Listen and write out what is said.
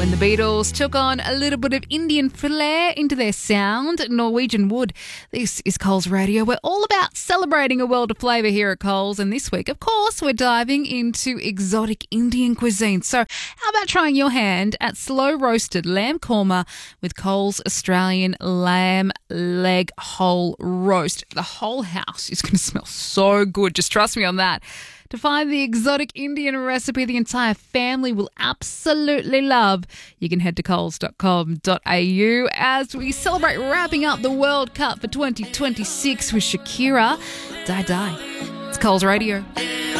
When the Beatles took on a little bit of Indian flair into their sound, Norwegian Wood. This is Coles Radio. We're all about celebrating a world of flavour here at Coles, and this week, of course, we're diving into exotic Indian cuisine. So how about trying your hand at slow-roasted lamb korma with Coles Australian lamb leg whole roast? The whole house is going to smell so good. Just trust me on that. To find the exotic Indian recipe the entire family will absolutely love, you can head to coles.com.au as we celebrate wrapping up the World Cup for 2026 with Shakira. Die Die. It's Coles Radio.